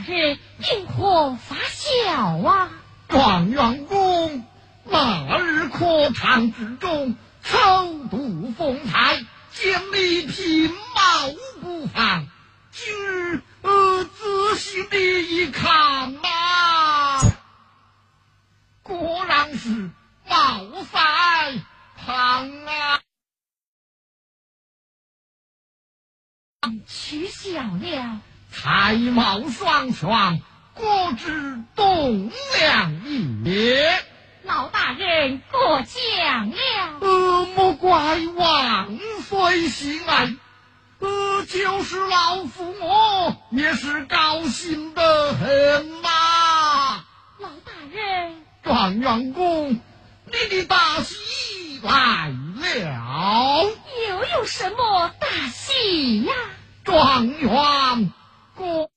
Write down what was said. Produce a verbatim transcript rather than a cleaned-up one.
人因何发笑啊？ 状元公那日课堂之中偷渡风采，见你品貌不凡，今日呃仔细的一看嘛，果然是貌赛旁啊！ 取笑了， 才貌双全，果之栋梁也。 老大人过奖了。 呃，莫怪万岁喜爱，呃，就是老夫我也是高兴得很嘛。 老大人， 状元公，你的大喜来了。 又有什么大喜呀？ 状元公。